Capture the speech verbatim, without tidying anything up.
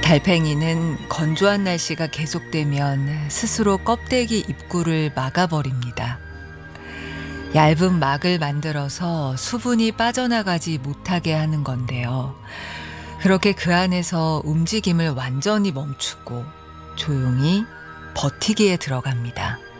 달팽이는 건조한 날씨가 계속되면 스스로 껍데기 입구를 막아버립니다. 얇은 막을 만들어서 수분이 빠져나가지 못하게 하는 건데요. 그렇게 그 안에서 움직임을 완전히 멈추고 조용히 버티기에 들어갑니다.